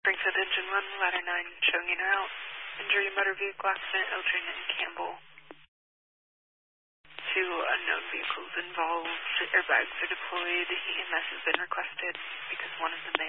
Springfield Engine 1, Ladder 9, showing in or out. Injury motor vehicle accident, Eldrin and Campbell. 2 unknown vehicles involved. Airbags are deployed. EMS has been requested because one of them